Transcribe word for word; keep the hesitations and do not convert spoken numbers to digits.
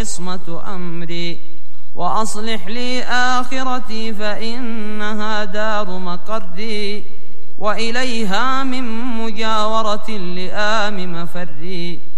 عصمة أمري، وأصلح لي آخرتي فإنها دار مقري، وإليها من مجاورة اللئام مفري.